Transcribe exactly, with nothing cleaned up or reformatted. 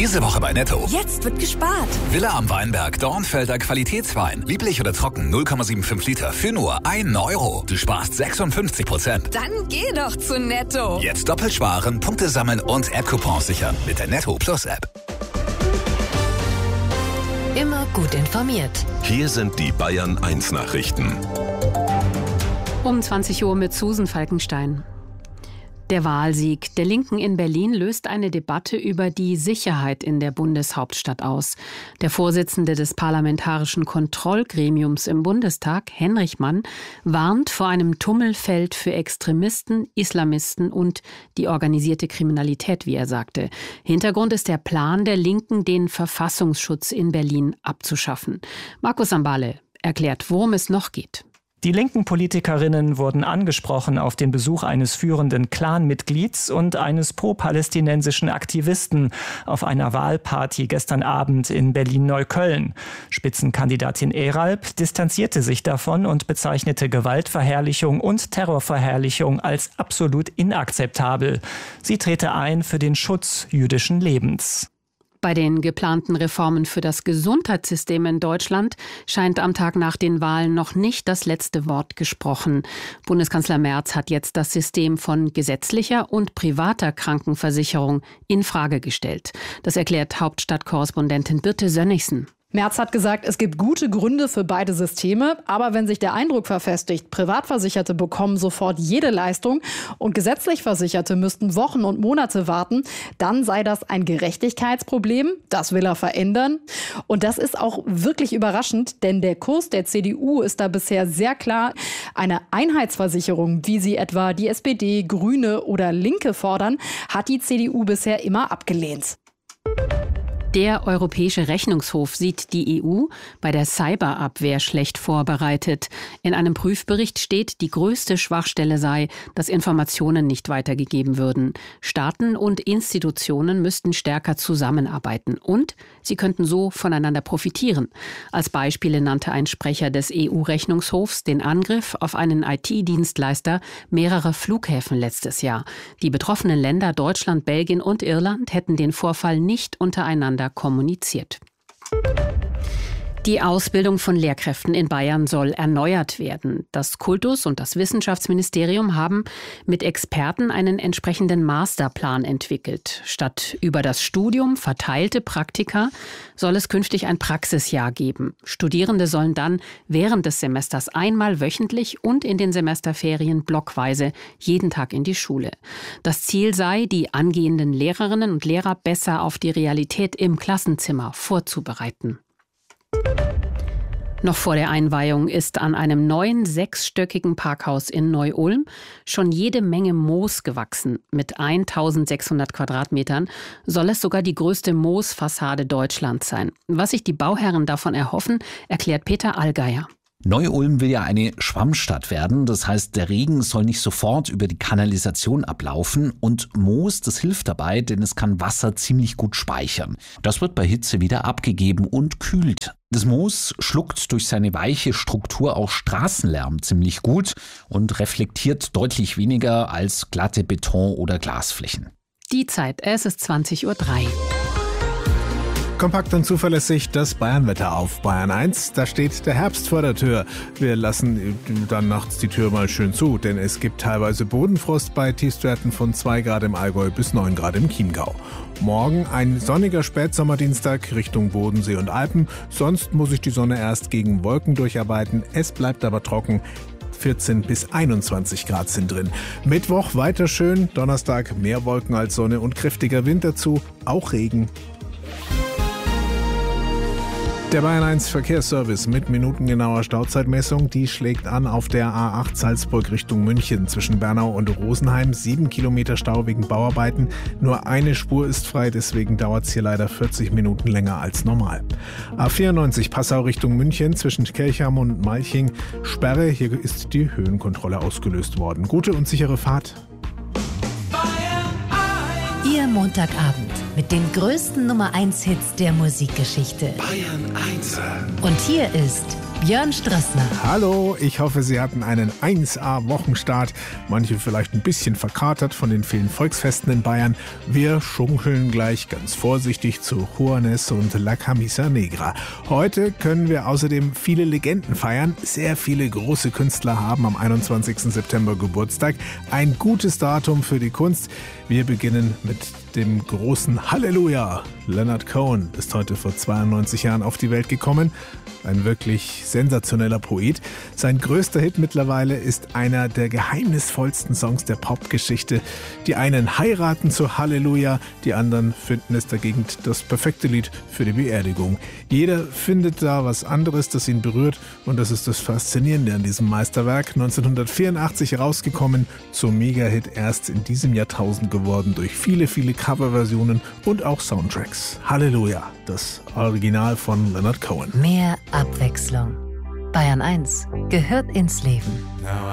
Diese Woche bei Netto. Jetzt wird gespart. Villa am Weinberg, Dornfelder Qualitätswein. Lieblich oder trocken, null Komma fünfundsiebzig Liter für nur einen Euro. Du sparst sechsundfünfzig Prozent. Dann geh doch zu Netto. Jetzt doppelt sparen, Punkte sammeln und App-Coupons sichern mit der Netto Plus App. Immer gut informiert. Hier sind die Bayern eins Nachrichten. Um zwanzig Uhr mit Susan Falkenstein. Der Wahlsieg der Linken in Berlin löst eine Debatte über die Sicherheit in der Bundeshauptstadt aus. Der Vorsitzende des Parlamentarischen Kontrollgremiums im Bundestag, Henrich Mann, warnt vor einem Tummelfeld für Extremisten, Islamisten und die organisierte Kriminalität, wie er sagte. Hintergrund ist der Plan der Linken, den Verfassungsschutz in Berlin abzuschaffen. Markus Sambale erklärt, worum es noch geht. Die linken Politikerinnen wurden angesprochen auf den Besuch eines führenden Clan-Mitglieds und eines pro-palästinensischen Aktivisten auf einer Wahlparty gestern Abend in Berlin-Neukölln. Spitzenkandidatin Eralp distanzierte sich davon und bezeichnete Gewaltverherrlichung und Terrorverherrlichung als absolut inakzeptabel. Sie trete ein für den Schutz jüdischen Lebens. Bei den geplanten Reformen für das Gesundheitssystem in Deutschland scheint am Tag nach den Wahlen noch nicht das letzte Wort gesprochen. Bundeskanzler Merz hat jetzt das System von gesetzlicher und privater Krankenversicherung in Frage gestellt. Das erklärt Hauptstadtkorrespondentin Birte Sönnigsen. Merz hat gesagt, es gibt gute Gründe für beide Systeme, aber wenn sich der Eindruck verfestigt, Privatversicherte bekommen sofort jede Leistung und gesetzlich Versicherte müssten Wochen und Monate warten, dann sei das ein Gerechtigkeitsproblem. Das will er verändern. Und das ist auch wirklich überraschend, denn der Kurs der C D U ist da bisher sehr klar. Eine Einheitsversicherung, wie sie etwa die S P D, Grüne oder Linke fordern, hat die C D U bisher immer abgelehnt. Der Europäische Rechnungshof sieht die E U bei der Cyberabwehr schlecht vorbereitet. In einem Prüfbericht steht, die größte Schwachstelle sei, dass Informationen nicht weitergegeben würden. Staaten und Institutionen müssten stärker zusammenarbeiten und sie könnten so voneinander profitieren. Als Beispiele nannte ein Sprecher des E U-Rechnungshofs den Angriff auf einen I T-Dienstleister mehrerer Flughäfen letztes Jahr. Die betroffenen Länder Deutschland, Belgien und Irland hätten den Vorfall nicht untereinander kommuniziert. Die Ausbildung von Lehrkräften in Bayern soll erneuert werden. Das Kultus- und das Wissenschaftsministerium haben mit Experten einen entsprechenden Masterplan entwickelt. Statt über das Studium verteilte Praktika soll es künftig ein Praxisjahr geben. Studierende sollen dann während des Semesters einmal wöchentlich und in den Semesterferien blockweise jeden Tag in die Schule. Das Ziel sei, die angehenden Lehrerinnen und Lehrer besser auf die Realität im Klassenzimmer vorzubereiten. Noch vor der Einweihung ist an einem neuen sechsstöckigen Parkhaus in Neu-Ulm schon jede Menge Moos gewachsen. Mit eintausendsechshundert Quadratmetern soll es sogar die größte Moosfassade Deutschlands sein. Was sich die Bauherren davon erhoffen, erklärt Peter Allgeier. Neu-Ulm will ja eine Schwammstadt werden. Das heißt, der Regen soll nicht sofort über die Kanalisation ablaufen. Und Moos, das hilft dabei, denn es kann Wasser ziemlich gut speichern. Das wird bei Hitze wieder abgegeben und kühlt. Das Moos schluckt durch seine weiche Struktur auch Straßenlärm ziemlich gut und reflektiert deutlich weniger als glatte Beton- oder Glasflächen. Die Zeit, es ist zwanzig Uhr drei. Kompakt und zuverlässig das Bayernwetter auf Bayern eins. Da steht der Herbst vor der Tür. Wir lassen dann nachts die Tür mal schön zu, denn es gibt teilweise Bodenfrost bei Tiefstwerten von zwei Grad im Allgäu bis neun Grad im Chiemgau. Morgen ein sonniger Spätsommerdienstag Richtung Bodensee und Alpen. Sonst muss sich die Sonne erst gegen Wolken durcharbeiten. Es bleibt aber trocken. vierzehn bis einundzwanzig Grad sind drin. Mittwoch weiter schön. Donnerstag mehr Wolken als Sonne und kräftiger Wind dazu. Auch Regen. Der Bayern eins Verkehrsservice mit minutengenauer Stauzeitmessung, die schlägt an auf der A acht Salzburg Richtung München zwischen Bernau und Rosenheim. Sieben Kilometer Stau wegen Bauarbeiten. Nur eine Spur ist frei, deswegen dauert es hier leider vierzig Minuten länger als normal. A vierundneunzig Passau Richtung München zwischen Kelcham und Malching. Sperre, hier ist die Höhenkontrolle ausgelöst worden. Gute und sichere Fahrt. Ihr Montagabend mit den größten Nummer eins Hits der Musikgeschichte. Bayern eins. Und hier ist Björn Strassner. Hallo, ich hoffe, Sie hatten einen eins A Wochenstart. Manche vielleicht ein bisschen verkatert von den vielen Volksfesten in Bayern. Wir schunkeln gleich ganz vorsichtig zu Juanes und La Camisa Negra. Heute können wir außerdem viele Legenden feiern. Sehr viele große Künstler haben am einundzwanzigsten September Geburtstag. Ein gutes Datum für die Kunst. Wir beginnen mit dem großen Halleluja. Leonard Cohen ist heute vor zweiundneunzig Jahren auf die Welt gekommen. Ein wirklich sensationeller Poet. Sein größter Hit mittlerweile ist einer der geheimnisvollsten Songs der Popgeschichte. Die einen heiraten zu Halleluja, die anderen finden es dagegen das perfekte Lied für die Beerdigung. Jeder findet da was anderes, das ihn berührt, und das ist das Faszinierende an diesem Meisterwerk. neunzehnhundertvierundachtzig herausgekommen, zum Mega-Hit erst in diesem Jahrtausend geworden durch viele, viele Coverversionen und auch Soundtracks. Halleluja, das Original von Leonard Cohen. Mehr Abwechslung. Bayern eins gehört ins Leben. Now